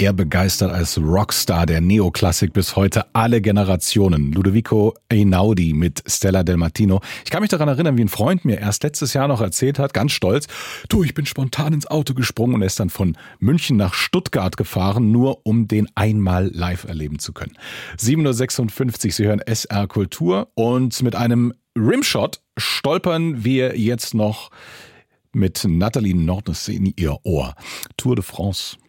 Er begeistert als Rockstar der Neoklassik bis heute alle Generationen. Ludovico Einaudi mit Stella Del Martino. Ich kann mich daran erinnern, wie ein Freund mir erst letztes Jahr noch erzählt hat, ganz stolz, du, ich bin spontan ins Auto gesprungen und er ist dann von München nach Stuttgart gefahren, nur um den einmal live erleben zu können. 7.56 Uhr, Sie hören SR Kultur und mit einem Rimshot stolpern wir jetzt noch mit Nathalie Nordnes in Ihr Ohr. Tour de France.